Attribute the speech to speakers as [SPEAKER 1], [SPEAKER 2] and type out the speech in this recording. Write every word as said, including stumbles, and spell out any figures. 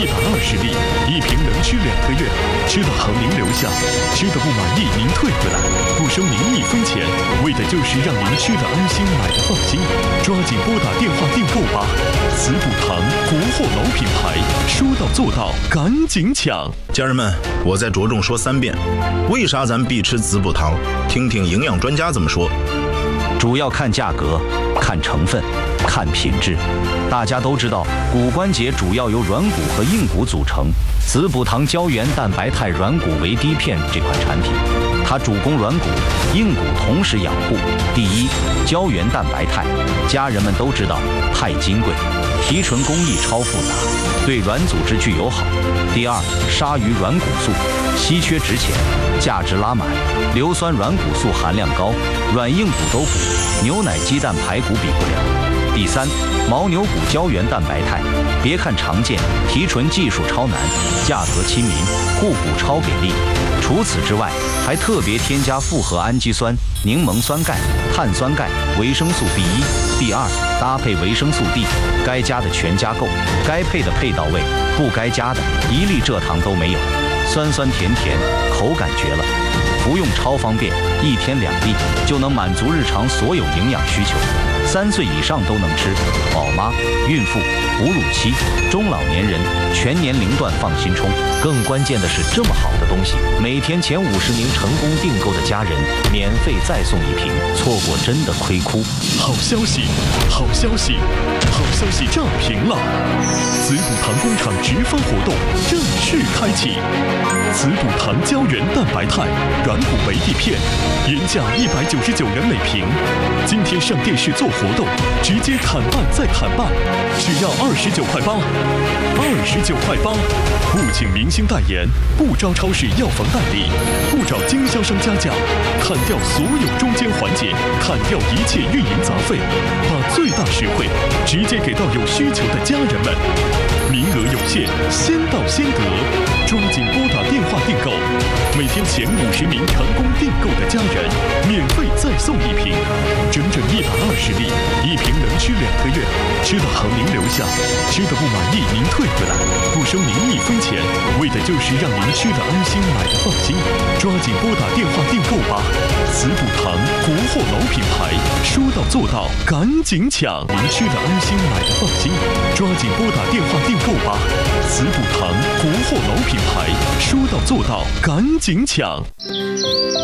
[SPEAKER 1] 一百二十粒，一瓶能吃两个月。吃的糖您留下，吃的不满意您退回来，不收您一分钱，为的就是让您吃的安心，买的放心。抓紧拨打电话订购吧！滋补堂国货老品牌，说到做到，赶紧抢！
[SPEAKER 2] 家人们，我再着重说三遍，为啥咱必吃滋补堂？听听营养专家怎么说。
[SPEAKER 3] 主要看价格，看成分，看品质。大家都知道，骨关节主要由软骨和硬骨组成。滋补堂胶原蛋白肽软骨维 D 片这款产品，它主攻软骨、硬骨同时养护。第一，胶原蛋白肽，家人们都知道，肽金贵，提纯工艺超复杂，对软组织具有好。第二，鲨鱼软骨素，稀缺值钱，价值拉满，硫酸软骨素含量高，软硬骨都补，牛奶、鸡蛋、排骨比不了。第三，牦牛骨胶原蛋白肽，别看常见，提纯技术超难，价格亲民，护骨超给力。除此之外，还特别添加复合氨基酸、柠檬酸钙、碳酸钙、维生素 B 一。第二，搭配维生素 D， 该加的全加够，该配的配到位，不该加的一粒蔗糖都没有，酸酸甜甜，口感绝了。服用超方便，一天两粒就能满足日常所有营养需求，三岁以上都能吃，宝妈、孕妇、哺乳期、中老年人全年龄段放心冲。更关键的是，这么好的东西，每天前五十名成功订购的家人免费再送一瓶，错过真的亏哭。
[SPEAKER 1] 好消息，好消息，好消息炸屏了！滋补堂工厂直发活动正式开启，滋补堂胶原蛋白肽软骨维 D 片，原价一百九十九元每瓶，今天上电视做活动，直接砍半再砍半，只要二十九块八，二十九块八，不请明星代言，不招超市药房代理，不找经销商加价，砍掉所有中间环节，砍掉一切运营杂费，把最大实惠直接给到有需求的家人们。名额有限，先到先得，抓紧拨打电话订购。每天前五十名成功订购的家人，免费再送一瓶，整整一百二十粒，一瓶能吃两个月。吃的糖您留下，吃的不满意您退回来，不收您一分钱，为的就是让您吃的安心，买的放心。抓紧拨打电话订购吧！滋补堂国货老品牌，说到做到，赶紧抢！您吃的安心，买的放心。抓紧拨打电话订购吧！滋补堂国货老品牌，说到做到，赶紧抢！